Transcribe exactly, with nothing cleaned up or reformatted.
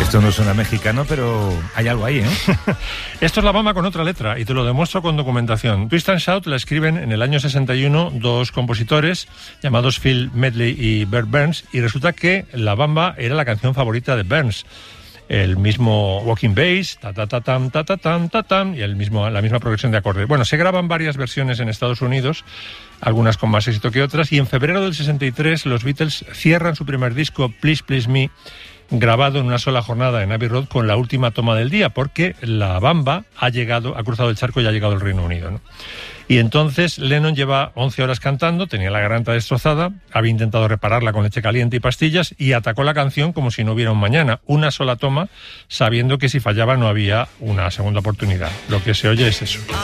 Esto no suena mexicano, pero hay algo ahí, ¿eh? Esto es La Bamba con otra letra, y te lo demuestro con documentación. Twist and Shout la escriben en el año sesenta y uno dos compositores llamados Phil Medley y Bert Burns, y resulta que La Bamba era la canción favorita de Burns. El mismo walking bass, ta ta ta tam, ta ta tam, ta tam, y el mismo, la misma progresión de acordes. Bueno, se graban varias versiones en Estados Unidos, algunas con más éxito que otras, y en febrero del sesenta y tres los Beatles cierran su primer disco, Please Please Me, grabado en una sola jornada en Abbey Road con la última toma del día, porque La Bamba ha llegado, ha cruzado el charco y ha llegado al Reino Unido, ¿no? Y entonces Lennon lleva once horas cantando, tenía la garganta destrozada, había intentado repararla con leche caliente y pastillas y atacó la canción como si no hubiera un mañana, una sola toma, sabiendo que si fallaba no había una segunda oportunidad. Lo que se oye es eso.